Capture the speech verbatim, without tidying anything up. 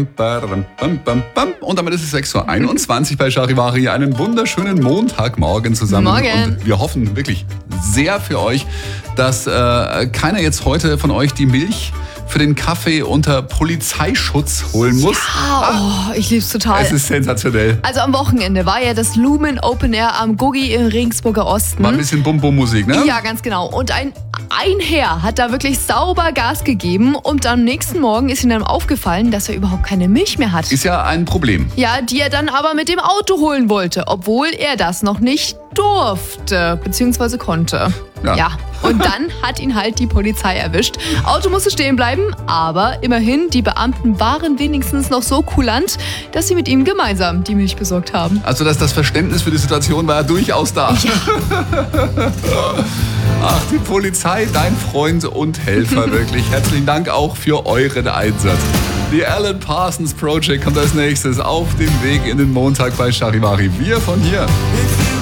Und damit ist es sechs Uhr einundzwanzig bei Charivari. Einen wunderschönen Montagmorgen zusammen. Morgen. Und wir hoffen wirklich sehr für euch, dass äh, keiner jetzt heute von euch die Milch für den Kaffee unter Polizeischutz holen muss. Ah, oh, ich lieb's total. Es ist sensationell. Also am Wochenende war ja das Lumen Open Air am Guggi im Regensburger Osten. War ein bisschen Bum-Bum-Musik, ne? Ja, ganz genau. Und ein, ein Herr hat da wirklich sauber Gas gegeben und am nächsten Morgen ist ihm dann aufgefallen, dass er überhaupt keine Milch mehr hat. Ist ja ein Problem. Ja, die er dann aber mit dem Auto holen wollte, obwohl er das noch nicht durfte, beziehungsweise konnte. Ja. ja. Und dann hat ihn halt die Polizei erwischt. Auto musste stehen bleiben, aber immerhin, die Beamten waren wenigstens noch so kulant, dass sie mit ihm gemeinsam die Milch besorgt haben. Also das, das Verständnis für die Situation war ja durchaus da. Ja. Ach, die Polizei, dein Freund und Helfer, wirklich. Herzlichen Dank auch für euren Einsatz. Die Alan Parsons Project kommt als nächstes auf dem Weg in den Montag bei Charivari. Wir von hier.